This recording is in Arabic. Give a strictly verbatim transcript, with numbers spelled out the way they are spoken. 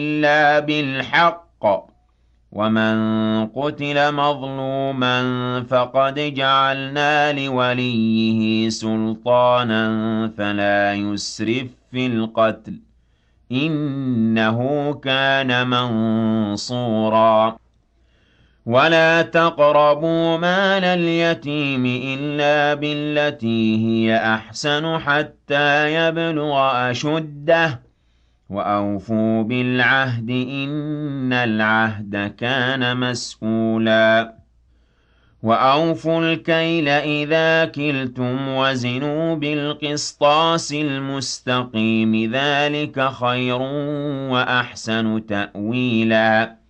إِلَّا بِالْحَقِّ وَمَن قُتِلَ مَظْلُومًا فَقَدْ جَعَلْنَا لِوَلِيِّهِ سُلْطَانًا فَلَا يُسْرِف فِّي الْقَتْلِ ۖ إِنَّهُ كَانَ مَنصُورًا وَلَا تَقْرَبُوا مَالَ الْيَتِيمِ إِلَّا بِالَّتِي هِيَ أَحْسَنُ حَتَّىٰ يَبْلُغَ أَشُدَّهُ ۖ وَأَوْفُوا بِالْعَهْدِ ۖ إِنَّ الْعَهْدَ كَانَ مَسْئُولًا وَأَوْفُوا الْكَيْلَ إِذَا كِلْتُمْ وَزِنُوا بِالْقِسْطَاسِ الْمُسْتَقِيمِ ۚ ذَٰلِكَ خَيْرٌ وَأَحْسَنُ تَأْوِيلًا